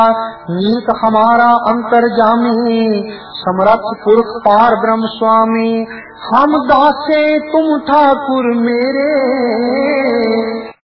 नीत हमारा अंतर्जामी, समरथ पुरख पार ब्रह्म स्वामी। हम दासे तुम ठाकुर मेरे,